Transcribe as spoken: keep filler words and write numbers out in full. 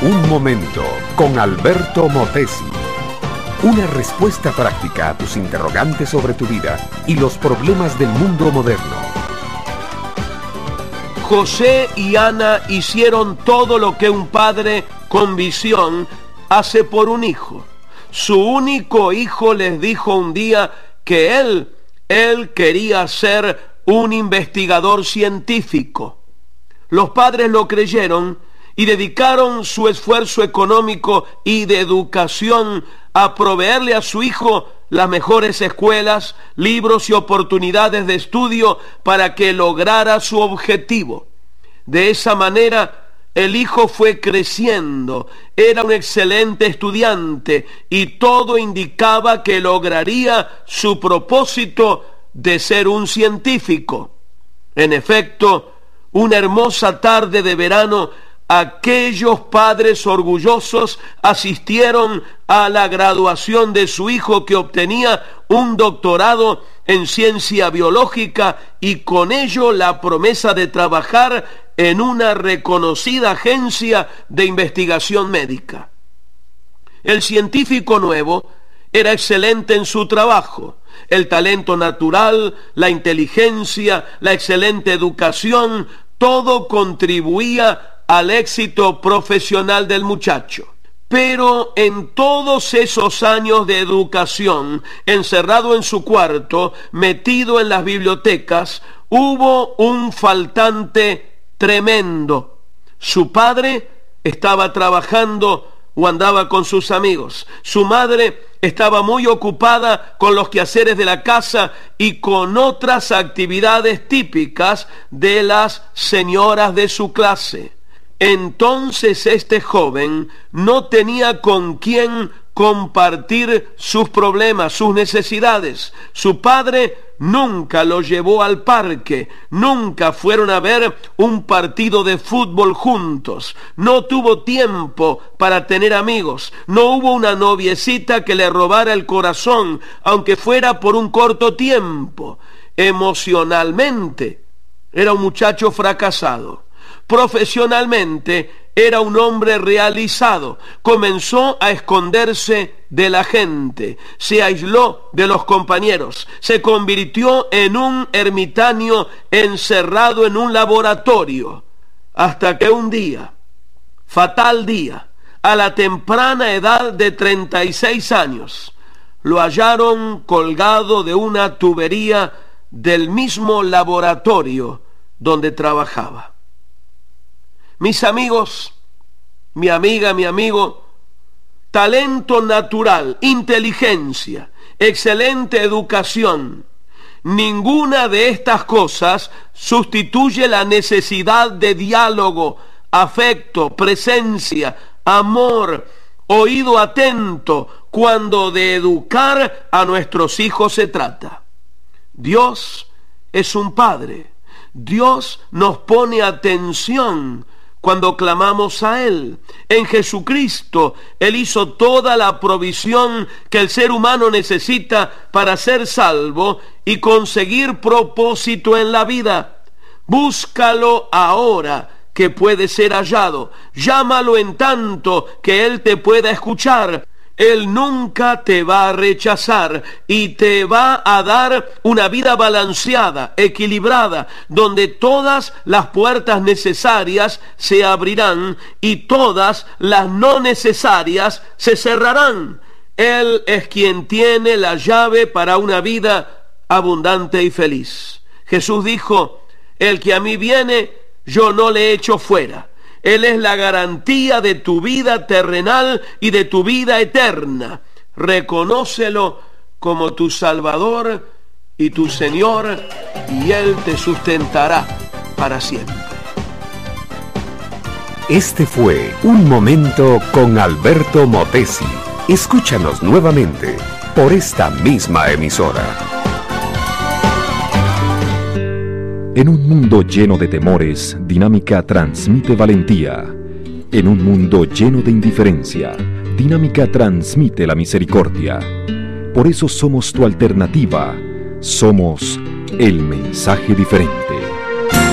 Un momento con Alberto Motesi. Una respuesta práctica a tus interrogantes sobre tu vida y los problemas del mundo moderno. José y Ana hicieron todo lo que un padre con visión hace por un hijo. Su único hijo les dijo un día que él, él quería ser un investigador científico. Los padres lo creyeron y dedicaron su esfuerzo económico y de educación a proveerle a su hijo las mejores escuelas, libros y oportunidades de estudio para que lograra su objetivo. De esa manera, el hijo fue creciendo, era un excelente estudiante y todo indicaba que lograría su propósito de ser un científico. En efecto, una hermosa tarde de verano, aquellos padres orgullosos asistieron a la graduación de su hijo, que obtenía un doctorado en ciencia biológica y con ello la promesa de trabajar en una reconocida agencia de investigación médica. El científico nuevo era excelente en su trabajo. El talento natural, la inteligencia, la excelente educación, todo contribuía al éxito profesional del muchacho. Pero en todos esos años de educación, encerrado en su cuarto, metido en las bibliotecas, hubo un faltante tremendo. Su padre estaba trabajando o andaba con sus amigos. Su madre estaba muy ocupada con los quehaceres de la casa y con otras actividades típicas de las señoras de su clase. Entonces este joven no tenía con quién compartir sus problemas, sus necesidades. Su padre nunca lo llevó al parque, nunca fueron a ver un partido de fútbol juntos, no tuvo tiempo para tener amigos, no hubo una noviecita que le robara el corazón, aunque fuera por un corto tiempo. Emocionalmente era un muchacho fracasado. Profesionalmente era un hombre realizado. Comenzó a esconderse de la gente, se aisló de los compañeros, se convirtió en un ermitaño encerrado en un laboratorio, hasta que un día, fatal día, a la temprana edad de treinta y seis años, lo hallaron colgado de una tubería del mismo laboratorio donde trabajaba. Mis amigos, mi amiga, mi amigo, talento natural, inteligencia, excelente educación, ninguna de estas cosas sustituye la necesidad de diálogo, afecto, presencia, amor, oído atento, cuando de educar a nuestros hijos se trata. Dios es un Padre. Dios nos pone atención cuando clamamos a Él. En Jesucristo, Él hizo toda la provisión que el ser humano necesita para ser salvo y conseguir propósito en la vida. Búscalo ahora, que puede ser hallado. Llámalo en tanto que Él te pueda escuchar. Él nunca te va a rechazar y te va a dar una vida balanceada, equilibrada, donde todas las puertas necesarias se abrirán y todas las no necesarias se cerrarán. Él es quien tiene la llave para una vida abundante y feliz. Jesús dijo: el que a mí viene, yo no le echo fuera. Él es la garantía de tu vida terrenal y de tu vida eterna. Reconócelo como tu Salvador y tu Señor, y Él te sustentará para siempre. Este fue Un Momento con Alberto Motesi. Escúchanos nuevamente por esta misma emisora. En un mundo lleno de temores, Dinámica transmite valentía. En un mundo lleno de indiferencia, Dinámica transmite la misericordia. Por eso somos tu alternativa. Somos el mensaje diferente.